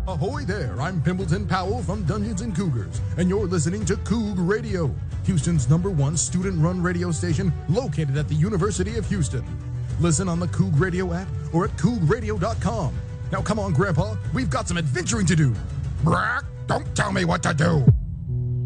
Ahoy there, I'm Pimbleton Powell from Dungeons and Cougars, and you're listening to Coug Radio, Houston's #1 student-run radio station located at the University of Houston. Listen on the Coug Radio app or at cougradio.com. Now come on, Grandpa, we've got some adventuring to do. Brack, don't tell me what to do.